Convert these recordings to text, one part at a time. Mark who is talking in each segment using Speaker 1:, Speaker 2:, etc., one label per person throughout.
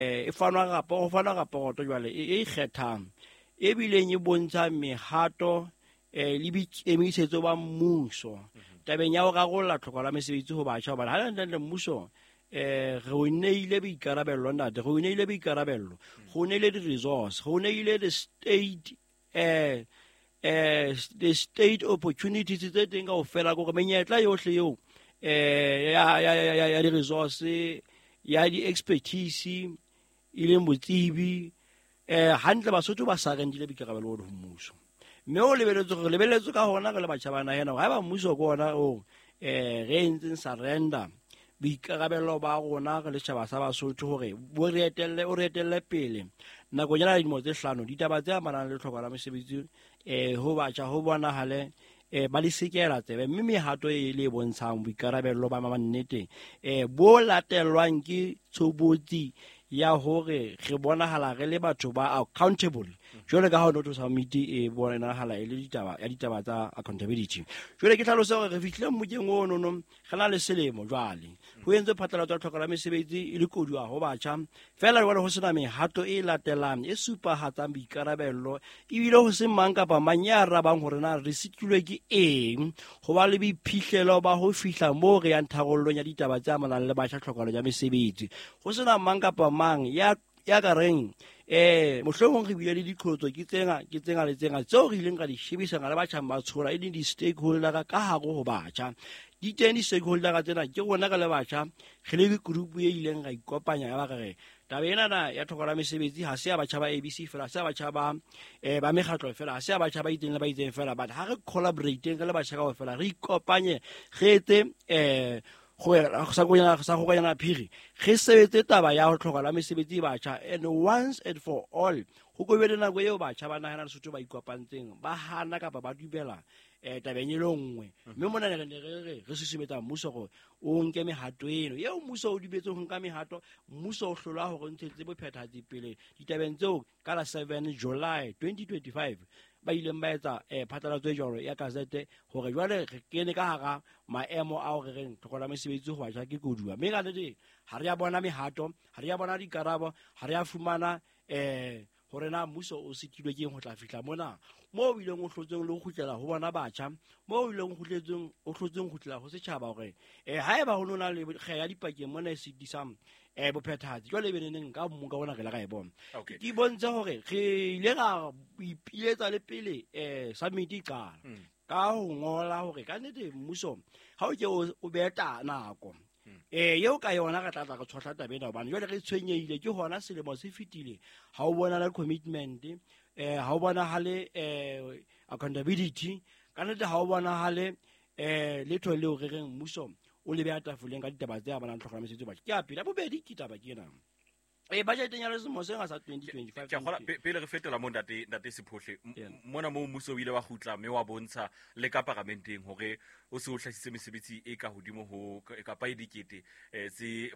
Speaker 1: e fanwa raporoto jwale e ikgethang e bileng e bontsha mehato le boikemisetso ba mmuso tabeng ya ho rarolla tlhoko la mesebetsi ho batjha hobane ha le mmuso re o neile boikarabello ntate re o neile boikarabello go neile di-resource go neile the state opportunities tse teng ka ho fela gore menyetla yohle eo ya di-resource ya di-expertise e leng botsebi hantle Basotho ba sa rendile boikarabelo ho mmuso mme o lebeletse ka hona re le batjha ba nahena ha ba mmuso ko ona o re entseng surrender boikarabelo ba rona re le tjhaba sa Basotho hore o re etelle pele nako nyana di mo tse 5 ditaba tse amanang le tlhoko la mesebetsi ho batjha ho bonahale ba le sekela tsebe mme mehato e le bontshang boikarabelo ba mamannete bo latelwang ke tshobotsi ya hore re bonahala re le batho ba accountable jwale ka ha no summit e bonahala e le ditaba tsa accountability jwale ke tlhalosa hore re fihlile mojeng o no gana le selemo jwale ho entse phatlalatso ya tlhoko la mesebetsi e le kodua ho batjha fela jwale ho sena mehato e latelang e supahatsang boikarabello ebile ho se mang kapa mang ya arabang hore na re sitilwe ke eng ho ba le boiphihlelo ba ho fihla mo re yang tharollong ya ditaba tsa amanang le batjha tlhokelo ya mesebetsi ho sena mang kapa mang ya ka reng mohlomong re bile le diqhotso ke tsenga le tsenga tseo re ileng ka di shebisana le batjha ba tshola e leng di-stakeholder ka hare ho batjha di teng di-stakeholder tsena ke rona ka le batjha re le group e ileng ra ikopanya ya ba re taba ena ya tlhoko la mesebetsi ha se ya batjha ba ABC fela ha se ya batjha ba mekgatlo fela ha se ya batjha ba itseng le ba itseng fela but ha re collaborateng ka le batjha ka fela re ikopanye re etse sa go yana phiri ge sebetse taba ya ho tlhoka la mesebetsi batjha and once and for all ho go bele nako eo batjha ba nahana Lesotho ba ikopantseng ba hana kapa ba dubela tabeng e le nngwe mme mona re susumetsa mmuso gore o nke mehato eno eo mmuso o dubetse ho nka mehato mmuso o hlola hore ntshetse bophethahatsi pele ditabeng tseo ka la 7 July 2025 ba ileng ba etsa phatlalatso e jwalo ya Gazette hore jwale re kene ka hara maemo a hore re tlhoko la mesebetsi ho batjha ke kodua mme ka nnete ha re ya bona mehato ha re ya bona dikarabo ha re ya fumana hore na mmuso o sitilwe ke ho tla fihla mona mo o ileng o hlotseng le ho kgutlela ho bona batjha mo o ileng o hlotseng ho kgutlela ho setjhaba hore ha eba ho nona le kgeya dipakeng mona se disang bophethahatsi jwale beneneng ka mmuka bona re la ga e bona ke bontshe hore re ile ra ipiletsa le pele summit qala ka ho ngola hore ka nnete mmuso ha o ke o beta nako yeo ka yona re tla re tshwahla tabena hobane jwale re tshwenyehile ke hona selemo se fetile ha o bona le commitment ha o bona hale accountability ka nnete ha o bona hale letho leo re reng mmuso o le beata fuleng ka ditaba tse abanang tlhoko la mesebetsi batho ke a pela bobedi ke taba ke ena budget ya lesemo se nga sa 2025
Speaker 2: ke gola pele re fetela mo ntate Sephohle mona mo mmuso o ile wa gutla me wa bontsha le ka paramenteng hore o se o hlahisitse mesebetsi e ka hodimo ho ka pa dikete tse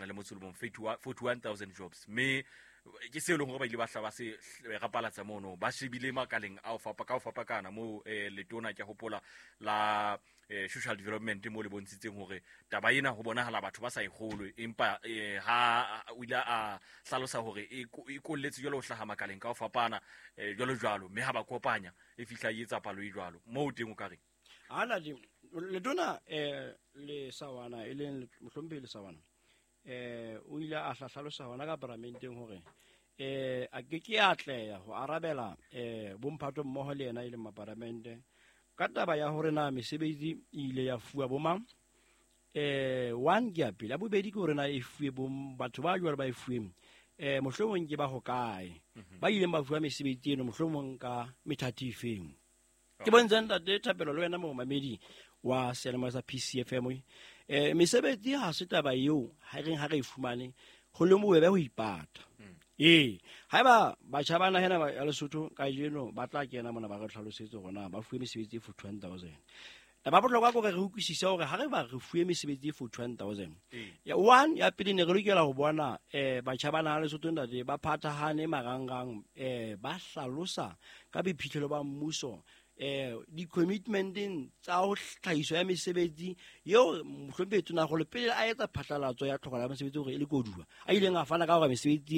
Speaker 2: 41,000 jobs me ke se le hore ba ile ba hlaba se rapalatsa mono ba shebile makaleng a o fapakana mo letona ke hopola la social development mo le bontshitseng hore taba ena ho bonahala batho ba sa igolwe empa ha o ile a hlalosa hore e kolletse jalo ho hlaha makaleng ka o fapana jalo me ha ba kopanya e fihla e etsa palo e jalo mo o teng o ka reng
Speaker 1: ana letona le sawana e leng mohlompe le sawana o ile a hlalosa hona ka parlamenteng hore a ke atleya ho arabela bomphato mmoho le yena ile maparamente ka taba ya hore na mesebetsi ile ya fuwa bomang one ke ya pele a bobedi ke hore na e fuwe batho ba jwale ba e fuweng mohlomong ke ba hokae ba ileng ba fuwa mesebetsi eno mohlomong ka methati efeng ke bontsha ntate Thapelo le wena mo mamedi wa selemo sa PCFM mesebetsi ha se taba eo ha re ifumane ho le mobebe ho ipata haeba batjha ba nahena ya Lesotho ka jeno ba tla kena mona ba re tlhalosetse gona ba fuwe mesebetsi e 41,000 ba botlhokwa go re utlwisisa hore ha re ba re fuwe mesebetsi e 41,000 ya one ya pele ne re lokela go bona batjha ba nahana Lesotho ba phathahane marangrang ba hlalosa ka biphihlelo ba mmuso di-commitmenteng tsa ho tlhahiso ya mesebetsi eo mohlompe tona go le pele a etsa phatlalatso ya tlhokolo ya mesebetsi gore e le koduwa a ileng a fana ka gore mesebetsi